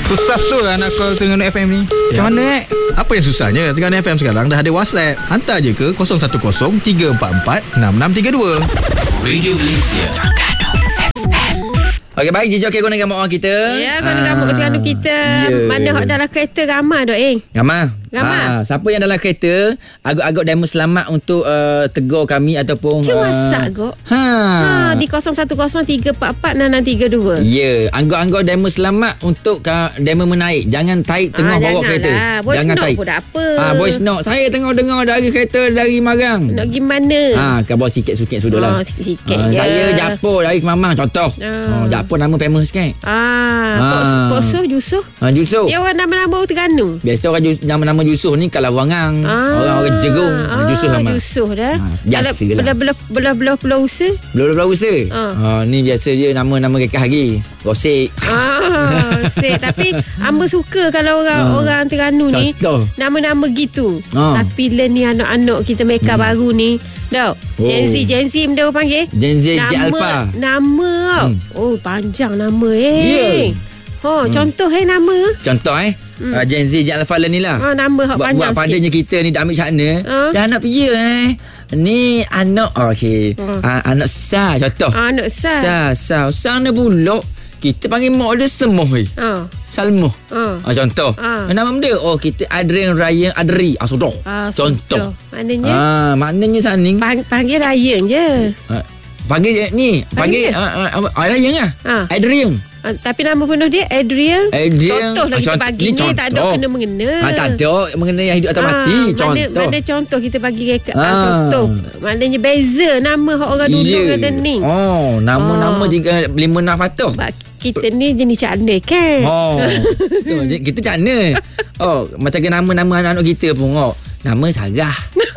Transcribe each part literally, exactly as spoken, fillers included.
Susah tu lah nak call Terengganu F M ni. Macam Ya. mana eh? Apa yang susahnya? Terengganu F M sekarang dah ada WhatsApp. Hantar je ke kosong satu kosong tiga empat empat enam enam tiga dua. Radio Malaysia. Okey, baik. Jijok okay, guna gambar orang kita. Ya, guna gambar ke Terengganu kita. ya. Mana hok dalam kereta ramai dok, eh. Ramai. Ramai. Ha, siapa yang dalam kereta agak-agak demo selamat untuk uh, tegur kami ataupun Cuma uh, WhatsApp kok. Ha. Ha, di kosong satu kosong tiga empat empat enam enam tiga dua. Ya, anggota-anggota demo selamat untuk uh, demo menaik. Jangan tarik tengah Ah, bawa janganlah. kereta. Voice Jangan note tarik. pun tak apa. Ah, voice note. Saya tengah dengar dari kereta dari Marang. Nak gimana? Ah, kau bawa sikit-sikit sudahlah. Oh, sikit-sikit Ah, je. saya Japur dari Kemamang contoh. Ah. Oh, Japur nama famous sikit. Ah, Ah. Posuh, Yusof. Ha, Yusof. Dia orang nama-nama Terengganu. Biasa orang ju- nama-nama Yusof ni kalau orang Ah. orang-orang Jerung, ah, Yusof nama. Yusof dah. Ah, biasa lah. Belah-belah belah-belah Pulau Usa. Belum-belum usaha. Ah. Ha, ni biasa je nama-nama kekah lagi. Gosik. Ah, set. Tapi Amba suka kalau orang Ah. orang Terengganu ni Contoh. nama-nama gitu. Ah. Tapi le ni anak-anak kita mereka Hmm. baru ni. Dah. Oh. Gen Z, Gen Z benda orang panggil. Gen Z, Gen Alpha. Nama tau. Hmm. Oh, panjang nama eh. Ya. Oh, contoh eh nama. Contoh eh. Hmm. Uh, Gen Z, Gen Alpha ni lah. Ah, nama hak Buat, panjang buat padanya kita ni dah ambil cakna. Ah. Dah anak pia eh. Ni anak oh, okey. Ah. Uh, anak Sa contoh. Ah, anak Sa. Sa, Sa. Sa ni bulok. Kita panggil mak dia Semoh eh. Ah. Salmoh. Ah. Ah, contoh. Ah. Nama benda oh kita Adrian Ryan Adri. Ah sudah. Ah, Contoh. sudah. Maknanya Ah, maknanya saning. pang, panggil Ryan je. Ah, panggil dia ni, panggil Panggil ah uh, uh, Ryan lah. Ah. Adrian. Ah, tapi nama penuh dia Adrian. Adrian. Contoh lah Ah, kita cont- bagi ni ni, tak ada contoh. kena-mengena. Ah, tak ada mengenai yang hidup atau mati. Ah, Contoh. Mana, mana contoh kita bagi reka, ah. Ah. contoh. Maknanya beza nama hak orang dulu Ya. dengan ni. Oh, nama-nama Oh. tiga lima enam patah. Sebab kita ni jenis cakna kan. Oh. Tu, kita macam mana? Oh, macam ke nama-nama anak-anak kita pun. Oh, nama Sarah.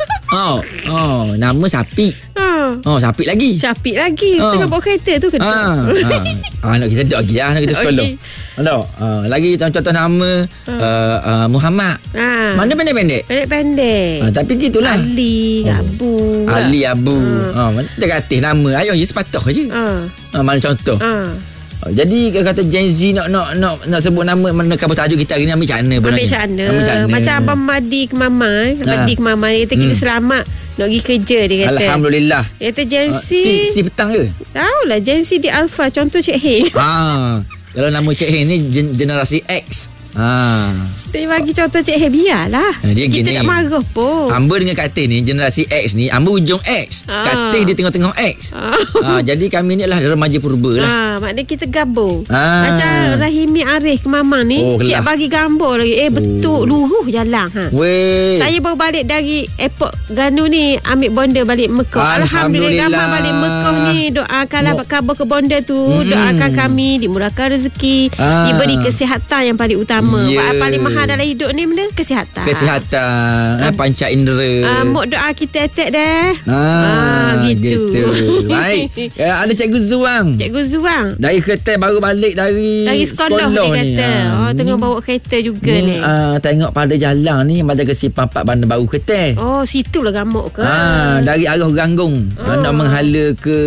Oh, oh, nama Sapi. Ah. Oh, Sapi lagi. Syafiq lagi Ah. tengah bawa kereta tu kena. Ah, ah. Anak kita dok lagi lah, anak kita sekolah. Okey. Hello. Ah, lagi contoh nama uh, uh, Muhammad. Ah. Mana pendek-pendek? Pendek-pendek. Ah, tapi gitulah. Ali, Oh. Abu. Ali Abu. Ah, mana cakap atas nama. Ayuh je sepatah je. Ah. Ah, mana contoh. Ah. Ah, jadi kalau kata Gen Z nak nak nak nak sebut nama mana cover tajuk kita hari ni ambil cana Ambil sebenarnya. cana. Ambil cana. Macam Abang Madi ke Mama eh. Abang Ah. Madi ke Mama dia kata kita Hmm. selamat nak pergi kerja dia kata. Alhamdulillah. Dia kata Gen Ah, Z. si, si petang ke? Tahulah Gen Z di Alpha. Contoh Cik Heng. Ah, kalau nama Cik Heng ni gen, generasi X. Ah. Dia bagi contoh Cik Heng biarlah. Ah, dia Kita gini. tak marah pun. Amba dengan Kak Teh ni generasi X ni, Amba ujung X. Ah. Kak Teh dia tengah-tengah X. Ah. Ah, jadi kami ni lah remaja purba lah. Ah, maknanya kita gabung. Ah. Macam Rahimi Arif ke Mama ni Oh, siap kelah. bagi gambar lagi. Eh betul luruh jalan ha. Weh. Saya baru balik dari airport Ganu ni ambil bonda balik Mekah. Alhamdulillah, Alhamdulillah. ramai balik Mekah ni. Doakanlah Mo- khabar ke bonda tu. Hmm. Doakan kami dimurahkan rezeki, Ah. diberi kesihatan yang paling utama. Ya. Yang paling mahal dalam hidup ni benda kesihatan. Kesihatan, ah, panca indera. Ah, mok doa kita attack dah. Ah, gitu. Baik. Ya, ada Cikgu Zuang. Cikgu Zuang Dari kereta baru balik dari dari sekolah, dia ni. kata. Ah, Oh, tengah ni- bawa kereta juga ni, ni. ah, tengok pada jalan ni pada ke Simpang Empat Bandar Baru Kedah. Oh, situlah gamuk ke? Ah, dari arah Ganggung Oh. nak menghala ke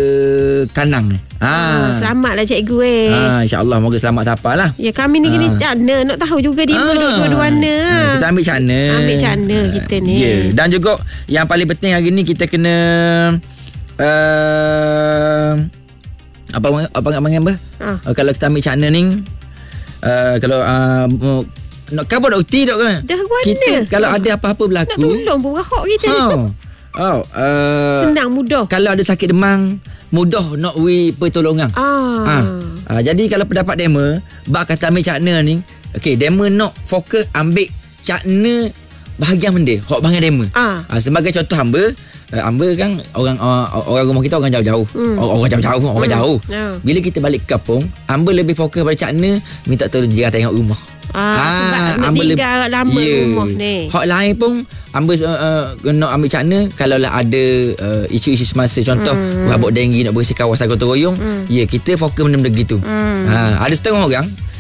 Kanang. Ah, Ah. selamatlah cikgu eh. Ah, insya-Allah moga selamat sampai lah. Ya kami ni kena Ah. cana nak tahu juga dia ah. dua-dua mana. Ah, kita ambil cana. Ambil cana kita ni. Ya, yeah. Dan juga yang paling penting hari ni kita kena uh, apa apa apa apa? Ah. Uh, kalau kita ambil cana ni uh, kalau uh, nak khabar dokti dok kan? Dah mana? Kita kalau ada apa-apa Nak berlaku. tolong pun rahok kita ni. Oh. Oh, uh, Senang, mudah. Kalau ada sakit demam, mudah nak we pertolongan. Ah. Ha. Ha, jadi kalau pendapat demo, bak kata ambil cakna ni, okey, demo nak fokus ambil cakna bahagian benda, hok bahagian demo. Ah. Ha, sebagai contoh hamba, uh, hamba kan orang uh, orang rumah kita orang jauh-jauh. Hmm. Orang jauh-jauh, orang Hmm. jauh. Ya. Bila kita balik ke kampung, hamba lebih fokus pada cakna, minta tolong jiran tengok rumah. Ah, sebab nak hamba tinggal lama Ya. rumah ni. Hak lain pun hamba uh, uh, nak ambil cakna kalau lah ada uh, isu-isu semasa contoh Hmm. wabak denggi nak bersih kawasan gotong royong, ya kita fokus benda-benda gitu. Hmm. Ha, ada setengah orang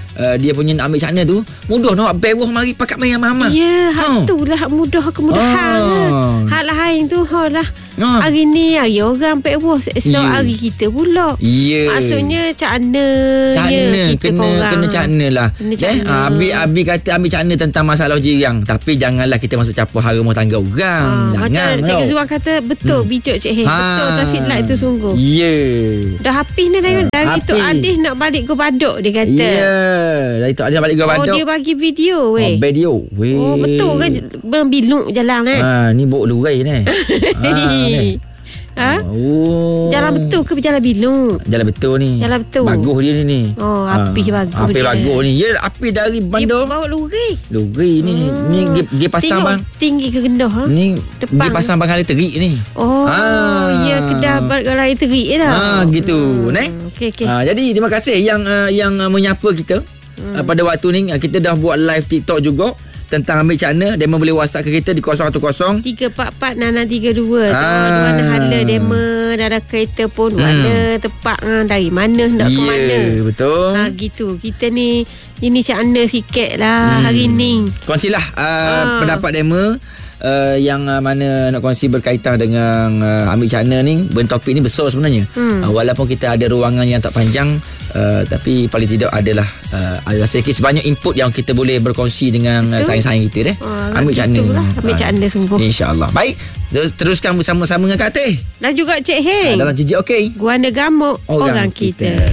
uh, dia punya nak ambil China tu, mudah nak bewah mari pakat main mama. Ya, Ha. hak tu lah hak mudah kemudahan. Ah. Hak lain tu hak lah. Ah. Hari ni hari orang pekboh, esok Ya. hari kita pula. Ya. Maksudnya cakna Cakna kita kena korang. kena cakna lah. Kena Eh, cakna. ah, Abi Abi kata ambil cakna tentang masalah jirang, tapi janganlah kita masuk campur hal rumah tangga orang. Ah, macam Jangan. Cikgu tau. Zuan kata betul, hmm. bijak Cik Heng. Ha. Betul traffic light tu sungguh. Ya. Dah habis ni dari, dari Habis. tu Adis nak balik ke Baduk dia kata. Ya. Dari tu ada balik ke Oh, Bandung. dia bagi video weh. Oh, video. Weh. Oh, betul ke berbiluk jalan eh? Ha, ni bok lurai ni. ha, ni. Ha? Oh. Jalan betul ke berjalan biluk? Jalan betul ni. Jalan betul. Bagus dia ni ni. Oh, api bagus Api dia. bagus ni. Ya, api dari Dia bandar. bawa luri. Lurai ni. Hmm. Ni dia, dia pasang Tengok bang. tinggi ke rendah ha? Ni Depan. dia pasang bang kali terik ni. Oh, Ah. ya kedai bergerai terik je dah. Ha, gitu. Hmm. Neh. Okey okey. Ha, jadi terima kasih yang uh, yang uh, menyapa kita. Hmm. Uh, pada waktu ni uh, kita dah buat live TikTok juga tentang ambil cakna. Demo boleh WhatsApp ke kita di kosong satu kosong tiga empat empat enam enam tiga dua. Ah. Ah. Dua mana hala demo dalam kereta pun Hmm. mana tepat ah, dari mana nak ke Ya, mana. betul. Ha gitu. Kita ni ini cakna sikit lah Hmm. hari ni. Kongsilah uh, Ah. pendapat demo uh, yang uh, mana nak kongsi berkaitan dengan uh, ambil cakna ni. Ben topik ni besar sebenarnya. Hmm. Uh, walaupun kita ada ruangan yang tak panjang, uh, tapi paling tidak adalah uh, ada sedikit sebanyak input yang kita boleh berkongsi dengan uh, Betul. sayang-sayang kita deh. Ah, ambil cakna. gitulah. Ambil Ah. cakna sungguh. InsyaAllah. Baik, teruskan bersama-sama dengan Kak Teh Dan juga Cik Heng. dalam Jijik Okey. Guana Gamuk Orang orang, kita. kita.